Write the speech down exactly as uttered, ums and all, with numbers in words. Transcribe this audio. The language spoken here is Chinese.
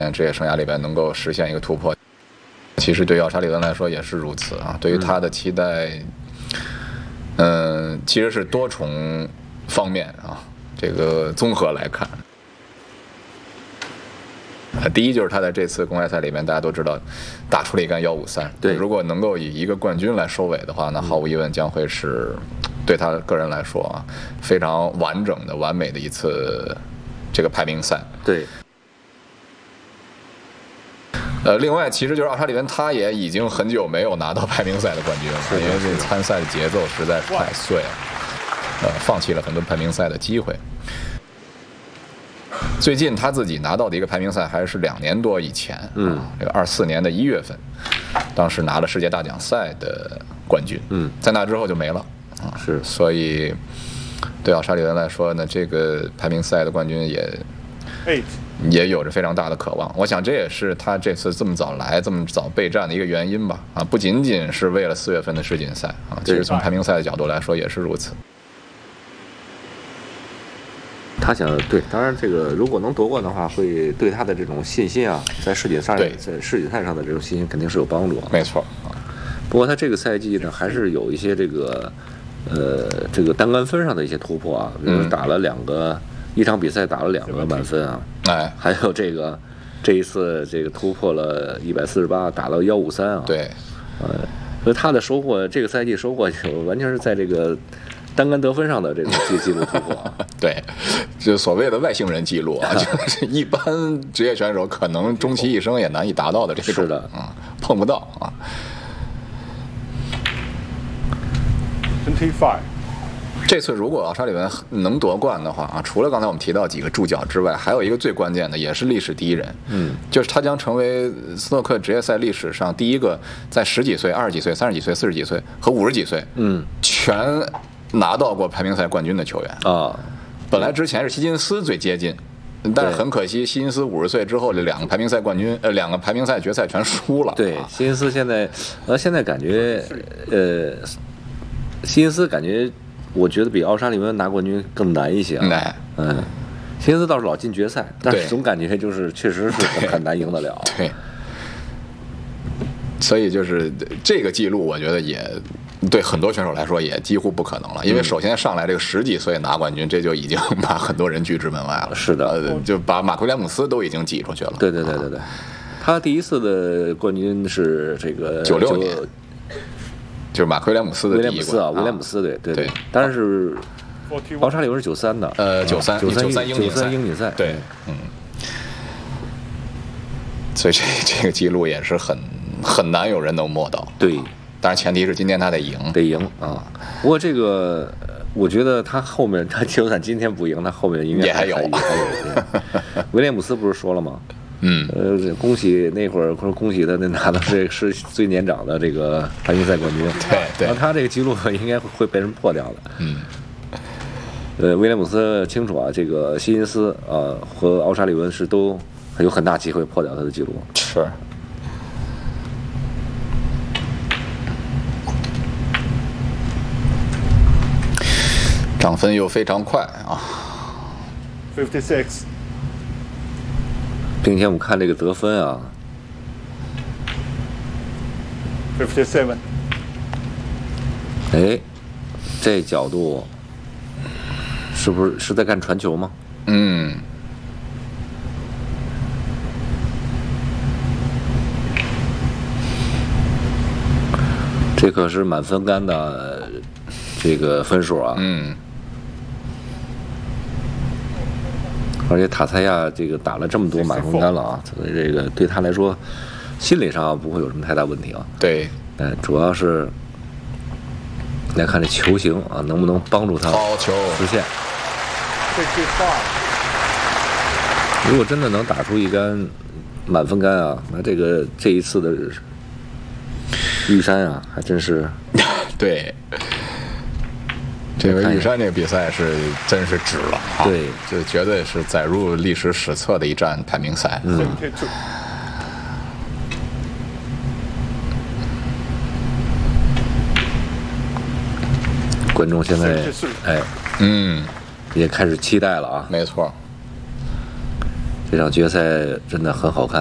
职业生涯里边能够实现一个突破。其实对于奥沙利文来说也是如此啊，对于他的期待，嗯、呃，其实是多重方面啊，这个综合来看。第一就是他在这次公开赛里面，大家都知道打出了一杆幺五三。 对， 如果能够以一个冠军来收尾的话，那毫无疑问将会是对他个人来说啊非常完整的、完美的一次这个排名赛。 对。 呃，另外，其实就是奥沙利文，他也已经很久没有拿到排名赛的冠军了，因为这参赛的节奏实在是太碎了，呃，放弃了很多排名赛的机会。最近他自己拿到的一个排名赛还是两年多以前， 嗯， 这个二四年的一月份，当时拿了世界大奖赛的冠军， 嗯， 在那之后就没了，啊， 是， 所以对奥沙利文来说呢，这个排名赛的冠军也。也有着非常大的渴望，我想这也是他这次这么早来、这么早备战的一个原因吧。啊，不仅仅是为了四月份的世锦赛啊，其实从排名赛的角度来说也是如此。 他想对，当然这个如果能夺冠的话，会对他的这种信心啊，在世锦赛在世锦赛上的这种信心肯定是有帮助。 没错啊。 不过他这个赛季呢，还是有一些这个呃这个单杆分上的一些突破啊，比如打了两个。嗯一场比赛打了两个满分啊， 哎， 还有这个这一次这个突破了一百四十八，打到幺五三啊， 对， 呃，所以他的收获，这个赛季收获就完全是在这个单杆得分上的这种记记录突破啊， 对，就所谓的外星人记录啊，就是一般职业选手可能终其一生也难以达到的这种， 是的， 啊、嗯，碰不到啊。 twenty-five。 这次如果奥沙利文能夺冠的话啊，除了刚才我们提到几个助教之外，还有一个最关键的，也是历史第一人， 嗯， 就是他将成为斯诺克职业赛历史上第一个在十几岁、二十几岁、三十几岁、四十几岁和五十几岁， 嗯， 全拿到过排名赛冠军的球员啊。 本来之前是希金斯最接近，但是很可惜，希金斯五十岁之后，这两个排名赛冠军，呃，两个排名赛决赛全输了。 对，希金斯现在，呃，现在感觉，呃，希金斯感觉。我觉得比奥沙利文拿冠军更难一些啊。嗯，希金斯倒是老进决赛，但是总感觉就是确实是很难赢得了。 对，所以就是这个记录，我觉得也对很多选手来说也几乎不可能了，因为首先上来这个十几岁拿冠军，这就已经把很多人拒之门外了。 是的， 呃，就把马奎廉姆斯都已经挤出去了。 对对对对对，他第一次的冠军是这个九六年。就是马奎廉姆斯的第一冠啊，威廉姆斯对对对， 但是奥沙利文是九三的， 呃，九三九三九三英九三英锦赛， 对，嗯，所以这这个记录也是很很难有人能摸到， 对， 当然前提是今天他得赢， 得赢啊。不过这个我觉得他后面他就算今天不赢，他后面应该也还有， 还有。威廉姆斯不是说了吗？ 嗯， 呃，恭喜那会儿说恭喜他那拿到这是最年长的这个排名赛冠军， 对对， 然后他这个记录应该会被人破掉的。 嗯， 呃，威廉姆斯清楚啊，这个希金斯啊和奥沙利文是都有很大机会破掉他的记录。 是。涨分又非常快啊 ，fifty-six。 并且我们看这个得分啊 ，fifty-seven。 哎，这角度是不是是在干传球吗？ 嗯。 这可是满分杆的这个分数啊。 嗯。 而且塔蔡亚这个打了这么多满分杆了啊，所以这个对他来说，心理上不会有什么太大问题啊。 对， 哎，主要是来看这球型啊，能不能帮助他实现。如果真的能打出一杆满分杆啊，那这个这一次的玉山啊，还真是对。这个玉山这个比赛是真是值了啊！ 对， 就绝对是载入历史史册的一站排名赛。 嗯。观众现在哎， 嗯， 也开始期待了啊！ 没错。 这场决赛真的很好看。